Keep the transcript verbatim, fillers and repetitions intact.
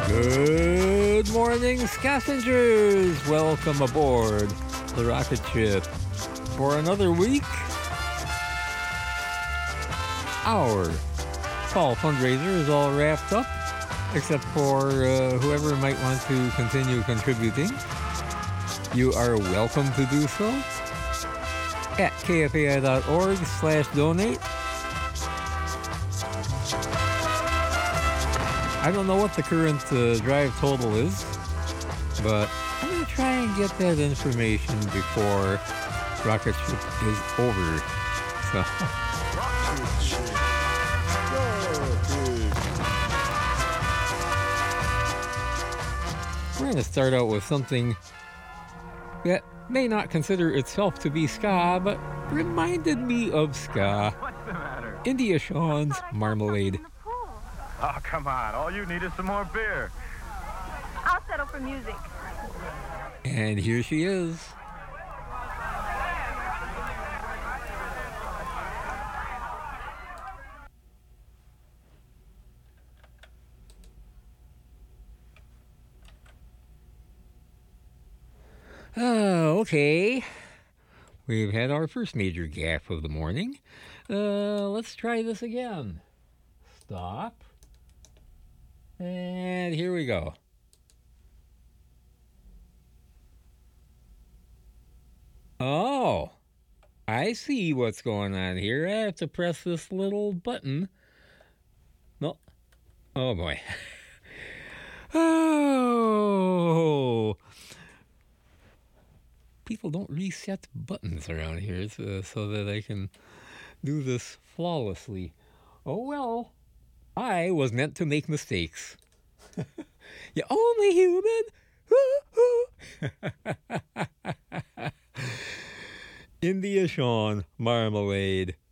Good morning, passengers! Welcome aboard the rocket ship for another week. Our fall fundraiser is all wrapped up, except for uh, whoever might want to continue contributing. You are welcome to do so at kfai.org slash donate. I don't know what the current uh, drive total is, but I'm going to try and get that information before Rocket Ship is over. So. We're going to start out with something that may not consider itself to be ska, but reminded me of ska. What's the matter? India Shawn's Marmalade. Oh, come on. All you need is some more beer. I'll settle for music. And here she is. Oh, okay. We've had our first major gaffe of the morning. Uh, let's try this again. Stop. And here we go. Oh, I see what's going on here. I have to press this little button. No. Oh, boy. Oh. People don't reset buttons around here so, so that I can do this flawlessly. Oh, well. I was meant to make mistakes. You're only human. India Shawn Marmalade.